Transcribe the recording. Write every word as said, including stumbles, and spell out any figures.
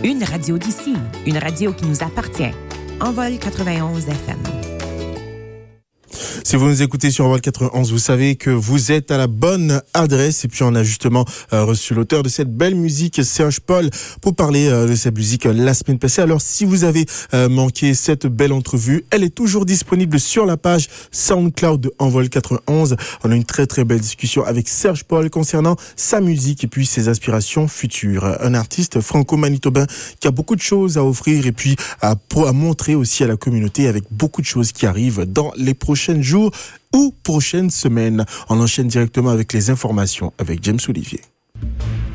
Une radio d'ici, une radio qui nous appartient. Envol quatre-vingt-onze F M. Si vous nous écoutez sur Envol quatre-vingt-onze, vous savez que vous êtes à la bonne adresse. Et puis, on a justement euh, reçu l'auteur de cette belle musique, Serge Paul, pour parler euh, de cette musique euh, la semaine passée. Alors, si vous avez euh, manqué cette belle entrevue, elle est toujours disponible sur la page SoundCloud de Envol quatre-vingt-onze. On a une très, très belle discussion avec Serge Paul concernant sa musique et puis ses aspirations futures. Un artiste franco-manitobain qui a beaucoup de choses à offrir et puis à, à montrer aussi à la communauté avec beaucoup de choses qui arrivent dans les prochains jours ou prochaines semaines. On enchaîne directement avec les informations avec James Olivier.